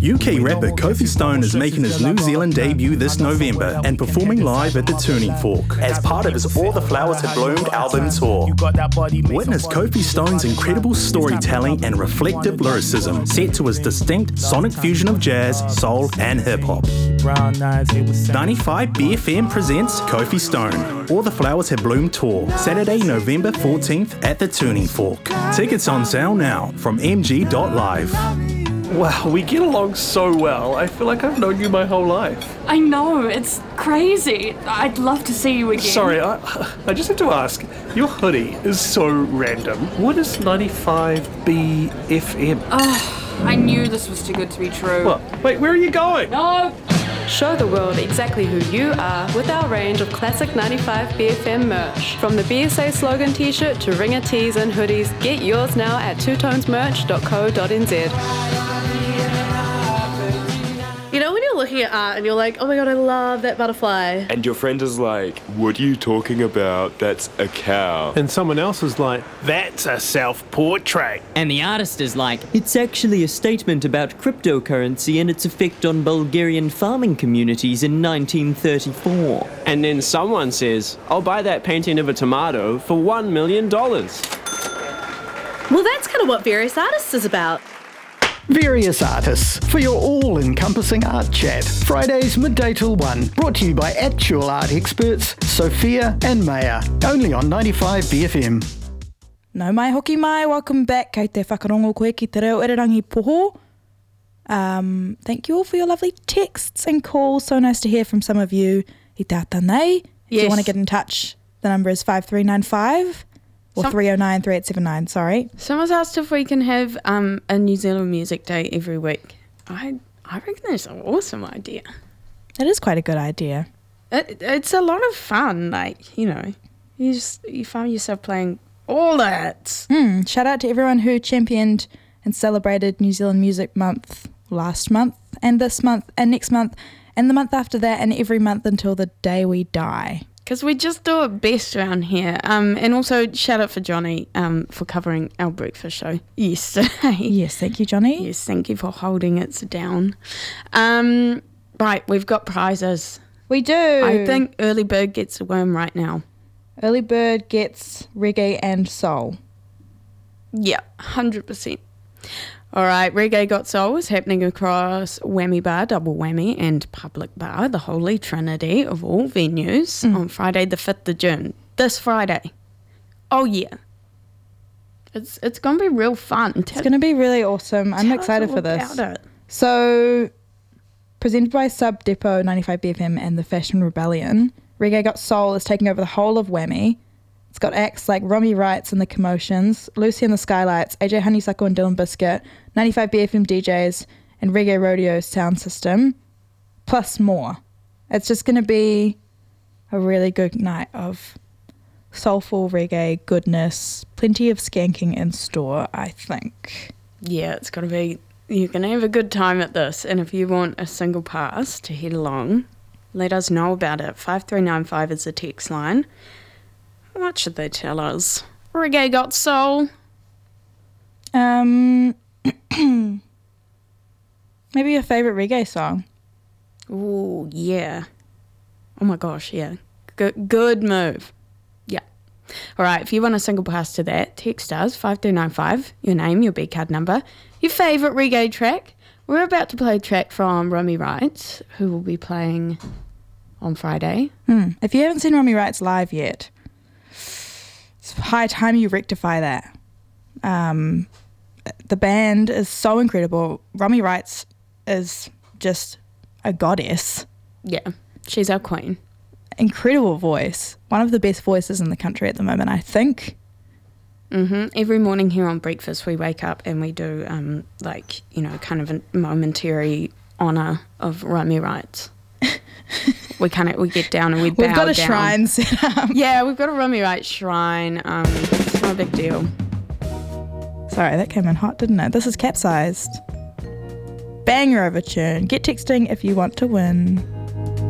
UK rapper Kofi Stone is making his New Zealand debut this November and performing live at the Tuning Fork as part of his All the Flowers Have Bloomed album tour. Witness Kofi Stone's incredible storytelling and reflective lyricism set to his distinct sonic fusion of jazz, soul and hip-hop. 95 BFM presents Kofi Stone, All the Flowers Have Bloomed tour, Saturday, November 14th at the Tuning Fork. Tickets on sale now from mg.live. Wow, we get along so well. I feel like I've known you my whole life. I know, it's crazy. I'd love to see you again. Sorry, I just have to ask. Your hoodie is so random. What is 95 BFM? I knew this was too good to be true. What? Wait, where are you going? No! Show the world exactly who you are with our range of classic 95 BFM merch. From the BSA slogan t-shirt to ringer tees and hoodies, get yours now at twotonesmerch.co.nz. You know when you're looking at art and you're like, oh my god, I love that butterfly. And your friend is like, what are you talking about? That's a cow. And someone else is like, that's a self-portrait. And the artist is like, it's actually a statement about cryptocurrency and its effect on Bulgarian farming communities in 1934. And then someone says, I'll buy that painting of a tomato for $1 million. Well, that's kind of what Various Artists is about. Various Artists, for your all-encompassing art chat. Fridays midday till 1, brought to you by actual art experts Sophia and Maya, only on 95 BFM. Nau mai hoki mai, welcome back. Kei te whakarongo koe ki te reo Irirangi Poho. Thank you all for your lovely texts and calls. So nice to hear from some of you. I tata nei. If you want to get in touch, the number is 5395. Or 309-3879, sorry. Someone's asked if we can have a New Zealand Music Day every week. I reckon that's an awesome idea. It is quite a good idea. It's a lot of fun, like, you know. You find yourself playing all the hits. Shout out to everyone who championed and celebrated New Zealand Music Month last month and this month and next month and the month after that and every month until the day we die. Because we just do it best around here. And also shout out for Johnny for covering our breakfast show yesterday. Yes, thank you, Johnny. Yes, thank you for holding it down. Right, we've got prizes. We do. I think Early Bird gets a worm right now. Early Bird gets reggae and soul. Yeah, 100%. All right, Reggae Got Soul is happening across Whammy Bar, Double Whammy, and Public Bar, the holy trinity of all venues, on Friday the 5th of June. This Friday. Oh, yeah. It's going to be real fun. It's going to be really awesome. I'm excited for this. About it. So, presented by Sub Depot, 95 BFM, and the Fashion Rebellion, Reggae Got Soul is taking over the whole of Whammy. It's got acts like Romy Wrights and the Commotions, Lucy and the Skylights, AJ Honeysuckle and Dylan Biscuit, 95 BFM DJs, and Reggae Rodeo sound system, plus more. It's just going to be a really good night of soulful reggae goodness, plenty of skanking in store, I think. Yeah, it's going to be, you're going to have a good time at this, and if you want a single pass to head along, let us know about it. 5395 is the text line. What should they tell us? Reggae Got Soul. Maybe your favourite reggae song. Ooh, yeah. Oh my gosh, yeah. Good move. Yeah. All right, if you want a single pass to that, text us 5395, your name, your B card number, your favourite reggae track. We're about to play a track from Romy Wrights, who will be playing on Friday. If you haven't seen Romy Wrights live yet, it's high time you rectify that. The band is so incredible. Romy Wrights is just a goddess. Yeah, she's our queen. Incredible voice. One of the best voices in the country at the moment, I think. Every morning here on Breakfast, we wake up and we do, kind of a momentary honour of Romy Wrights. We get down and we bow down. We've got a shrine set up. Yeah, we've got a Romy Wrights shrine. It's not a big deal. Sorry, that came in hot, didn't it? This is Capsized. Bang your overtune. Get texting if you want to win.